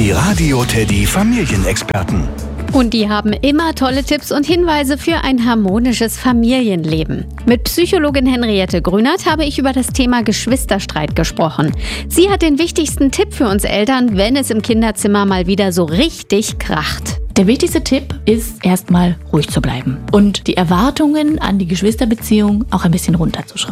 Die Radio Teddy Familienexperten. Und die haben immer tolle Tipps und Hinweise für ein harmonisches Familienleben. Mit Psychologin Henriette Grünert habe ich über das Thema Geschwisterstreit gesprochen. Sie hat den wichtigsten Tipp für uns Eltern, wenn es im Kinderzimmer mal wieder so richtig kracht. Der wichtigste Tipp ist, erstmal ruhig zu bleiben und die Erwartungen an die Geschwisterbeziehung auch ein bisschen runterzuschrauben.